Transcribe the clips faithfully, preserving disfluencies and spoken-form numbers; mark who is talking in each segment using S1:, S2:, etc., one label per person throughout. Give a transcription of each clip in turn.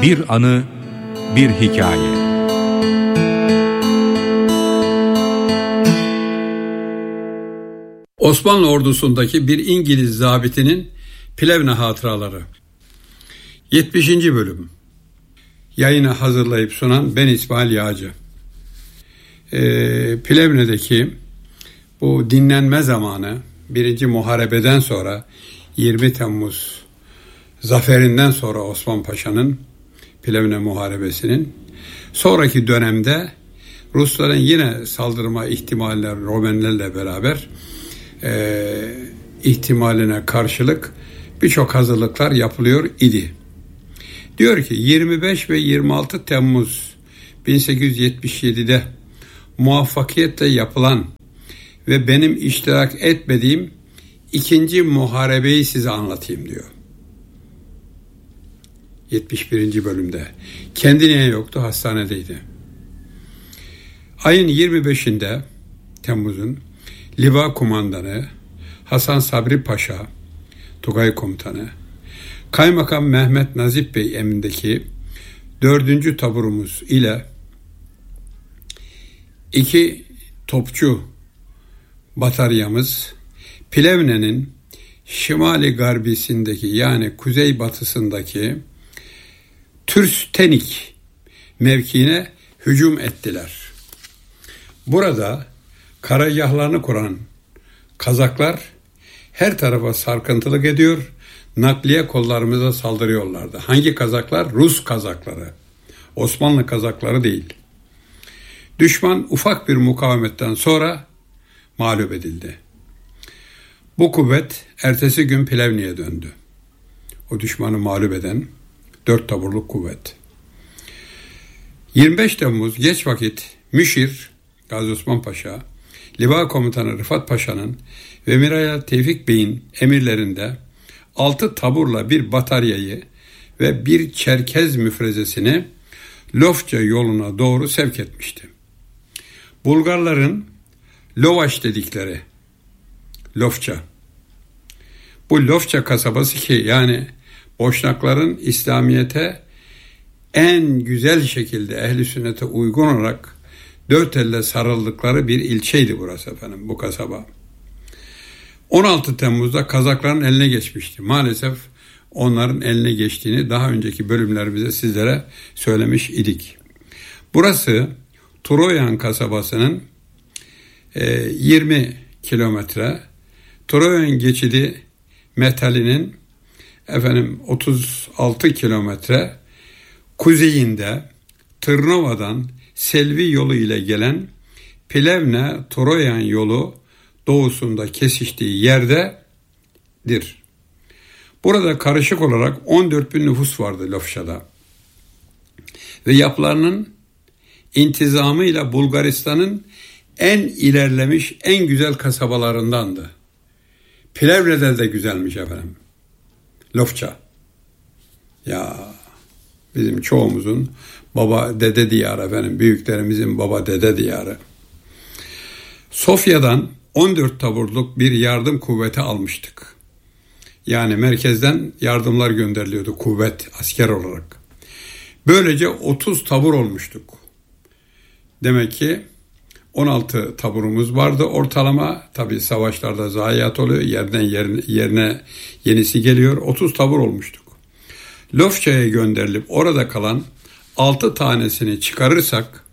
S1: Bir anı, bir hikaye.
S2: Osmanlı ordusundaki bir İngiliz zabitinin Plevne hatıraları. yetmişinci bölüm. Yayını hazırlayıp sunan ben İsmail Yağcı. Ee, Plevne'deki bu dinlenme zamanı birinci Muharebe'den sonra yirmi Temmuz zaferinden sonra Osman Paşa'nın Plevne Muharebesi'nin sonraki dönemde Rusların yine saldırma ihtimaller Romenlerle beraber e, ihtimaline karşılık birçok hazırlıklar yapılıyor idi. Diyor ki yirmi beş ve yirmi altı Temmuz bin sekiz yüz yetmiş yedi'de muvaffakiyetle yapılan ve benim iştirak etmediğim ikinci muharebeyi size anlatayım diyor. yetmiş birinci bölümde. Kendi niye yoktu? Hastanedeydi. Ayın yirmi beşinde Temmuz'un Liva Kumandanı Hasan Sabri Paşa, Tugay Komutanı, Kaymakam Mehmet Nazip Bey emrindeki dördüncü taburumuz ile iki topçu bataryamız Plevne'nin şimali garbisindeki yani kuzey batısındaki Türstenik mevkiine hücum ettiler. Burada karargahlarını kuran Kazaklar her tarafa sarkıntılık ediyor, nakliye kollarımıza saldırıyorlardı. Hangi Kazaklar? Rus Kazakları. Osmanlı Kazakları değil. Düşman ufak bir mukavemetten sonra mağlup edildi. Bu kuvvet ertesi gün Plevne'ye döndü. O düşmanı mağlup eden dört taburluk kuvvet. yirmi beş Temmuz geç vakit Müşir, Gazi Osman Paşa, Liva Komutanı Rıfat Paşa'nın ve Miraya Tevfik Bey'in emirlerinde altı taburla bir bataryayı ve bir Çerkez müfrezesini Lofça yoluna doğru sevk etmişti. Bulgarların Lovaş dedikleri Lofça. Bu Lofça kasabası ki yani Boşnakların İslamiyet'e en güzel şekilde ehli sünnete uygun olarak dört elle sarıldıkları bir ilçeydi burası efendim, bu kasaba. on altı Temmuz'da Kazakların eline geçmişti. Maalesef onların eline geçtiğini daha önceki bölümlerimizde sizlere söylemiş idik. Burası Troyan kasabasının e, yirmi kilometre, Troyan geçidi metalinin efendim otuz altı kilometre kuzeyinde Tırnova'dan Selvi yolu ile gelen Plevne-Troyan yolu doğusunda kesiştiği yerdedir. Burada karışık olarak on dört bin nüfus vardı Lofşa'da. Ve yapılarının intizamıyla Bulgaristan'ın en ilerlemiş, en güzel kasabalarındandı. Plevne'de de güzelmiş efendim. Lofça. Ya bizim çoğumuzun baba dede diyarı efendim. Büyüklerimizin baba dede diyarı. Sofya'dan on dört taburluk bir yardım kuvveti almıştık. Yani merkezden yardımlar gönderiliyordu kuvvet, asker olarak. Böylece otuz tabur olmuştuk. Demek ki on altı taburumuz vardı ortalama. Tabii savaşlarda zayiat oluyor. Yerden yerine, yerine yenisi geliyor. otuz tabur olmuştuk. Lofça'ya gönderilip orada kalan altı tanesini çıkarırsak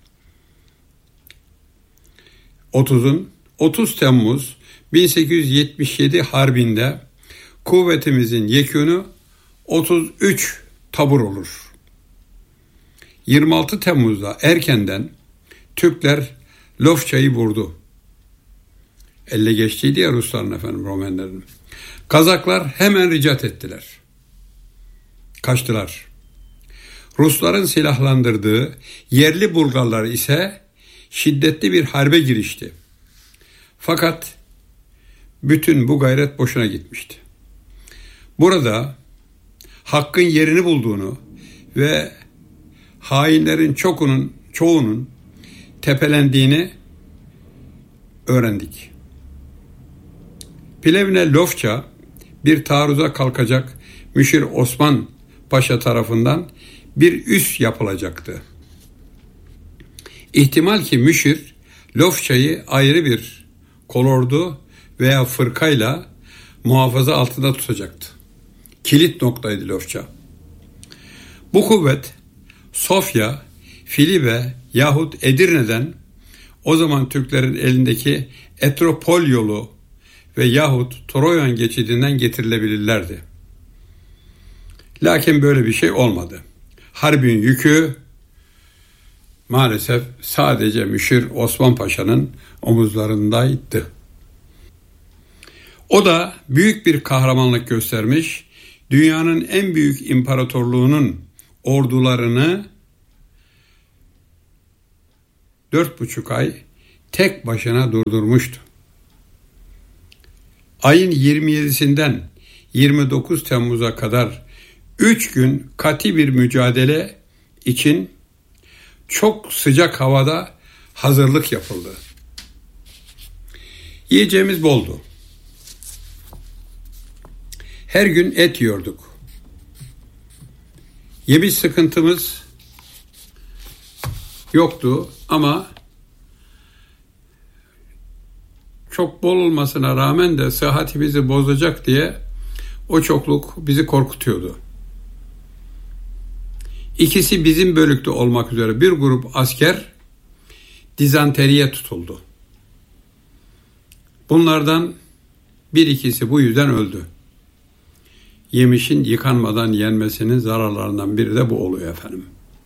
S2: otuzun otuz Temmuz bin sekiz yüz yetmiş yedi Harbi'nde kuvvetimizin yekûnu otuz üç tabur olur. yirmi altı Temmuz'da erkenden Türkler Lofça'yı vurdu. Elle geçtiydi ya Rusların efendim, Romenlerin. Kazaklar hemen ricat ettiler. Kaçtılar. Rusların silahlandırdığı yerli Bulgarlar ise şiddetli bir harbe girişti. Fakat bütün bu gayret boşuna gitmişti. Burada hakkın yerini bulduğunu ve hainlerin çoğunun, çoğunun tepelendiğini öğrendik. Plevne Lofça bir taarruza kalkacak Müşir Osman Paşa tarafından bir üs yapılacaktı. İhtimal ki müşir Lofça'yı ayrı bir kolordu veya fırkayla muhafaza altında tutacaktı. Kilit noktaydı Lofça. Bu kuvvet Sofya, Filibe yahut Edirne'den, o zaman Türklerin elindeki Etropol yolu ve yahut Troyan geçidinden getirilebilirlerdi. Lakin böyle bir şey olmadı. Harbin yükü maalesef sadece müşir Osman Paşa'nın omuzlarındaydı. O da büyük bir kahramanlık göstermiş, dünyanın en büyük imparatorluğunun ordularını dört buçuk ay tek başına durdurmuştu. Ayın yirmi yedisinden yirmi dokuz Temmuz'a kadar üç gün katı bir mücadele için çok sıcak havada hazırlık yapıldı. Yiyeceğimiz boldu. Her gün et yiyorduk. Yemiş sıkıntımız yoktu ama çok bol olmasına rağmen de sıhhatimizi bozacak diye o çokluk bizi korkutuyordu. İkisi bizim bölükte olmak üzere bir grup asker dizanteriye tutuldu. Bunlardan bir ikisi bu yüzden öldü. Yemişin yıkanmadan yenmesinin zararlarından biri de bu oluyor efendim.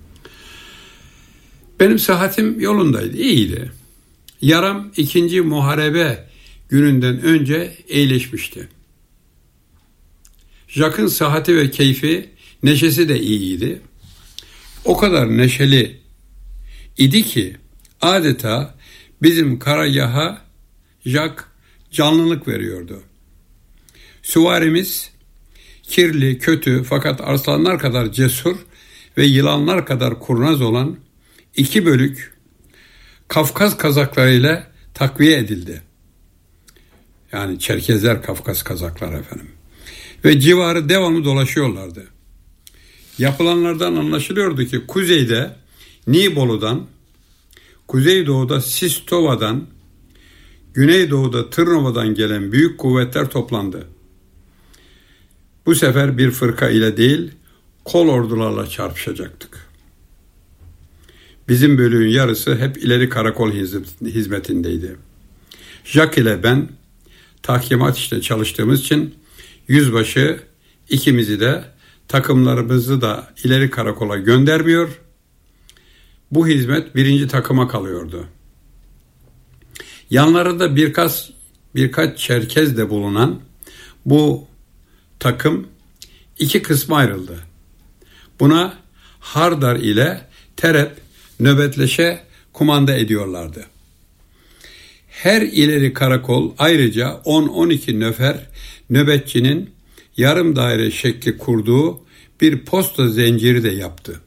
S2: Benim sıhhatim yolundaydı, iyiydi. Yaram ikinci muharebe gününden önce iyileşmişti. Jacques'in sıhhati ve keyfi, neşesi de iyiydi. O kadar neşeli idi ki adeta bizim karargaha Jacques canlılık veriyordu. Süvarimiz kirli, kötü fakat arslanlar kadar cesur ve yılanlar kadar kurnaz olan iki bölük Kafkas kazaklarıyla takviye edildi. Yani Çerkezler Kafkas kazaklar efendim. Ve civarı devamlı dolaşıyorlardı. Yapılanlardan anlaşılıyordu ki kuzeyde Nibolu'dan, kuzeydoğuda Sistova'dan, güneydoğuda Tırnova'dan gelen büyük kuvvetler toplandı. Bu sefer bir fırka ile değil, kol ordularla çarpışacaktık. Bizim bölüğün yarısı hep ileri karakol hizmetindeydi. Jacques ile ben tahkimat işte çalıştığımız için yüzbaşı ikimizi de takımlarımızı da ileri karakola göndermiyor. Bu hizmet birinci takıma kalıyordu. Yanlarında birkaç birkaç Çerkez de bulunan bu takım iki kısma ayrıldı. Buna Hardar ile Terep nöbetleşe kumanda ediyorlardı. Her ileri karakol ayrıca on on iki nöfer nöbetçinin yarım daire şekli kurduğu bir posta zinciri de yaptı.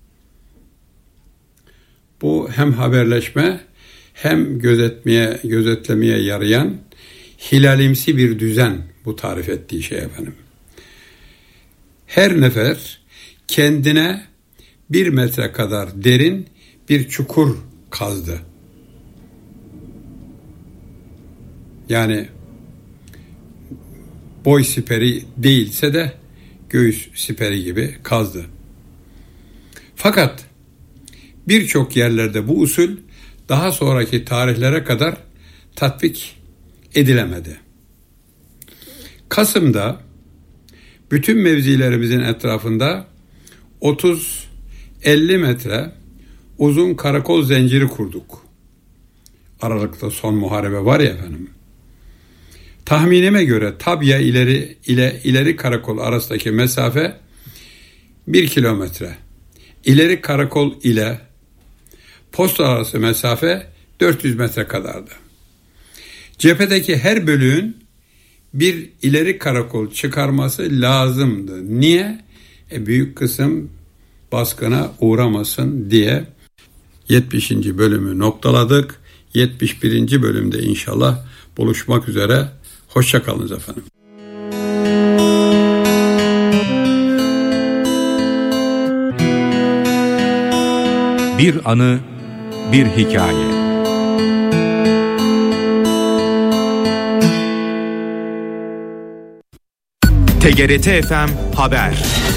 S2: Bu hem haberleşme hem gözetmeye, gözetlemeye yarayan hilalimsi bir düzen, bu tarif ettiği şey efendim. Her nefer kendine bir metre kadar derin bir çukur kazdı. Yani boy siperi değilse de göğüs siperi gibi kazdı. Fakat birçok yerlerde bu usul daha sonraki tarihlere kadar tatbik edilemedi. Kasım'da bütün mevzilerimizin etrafında otuz elli metre uzun karakol zinciri kurduk. Aralıkta son muharebe var ya efendim. Tahminime göre Tabya ileri ile ileri karakol arasındaki mesafe bir kilometre. İleri karakol ile posta arası mesafe dört yüz metre kadardı. Cephedeki her bölüğün bir ileri karakol çıkarması lazımdı. Niye? E, büyük kısım baskına uğramasın diye yetmişinci bölümü noktaladık. yetmiş birinci bölümde inşallah buluşmak üzere. Hoşça kalınız efendim.
S1: Bir anı, bir hikaye. T G R T F M Haber.